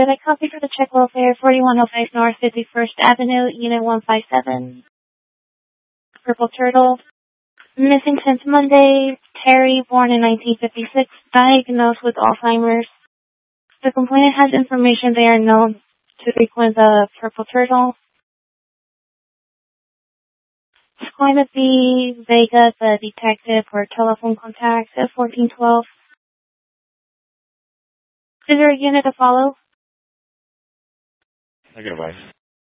Did I copy for the check welfare 4105 North 51st Avenue, Unit 157, Purple Turtle. Missing since Monday, Terry, born in 1956, diagnosed with Alzheimer's. The complainant has information they are known to frequent the Purple Turtle. It's going to be Vega, the detective, or telephone contact at 1412. Is there a unit to follow? Negative, Ice.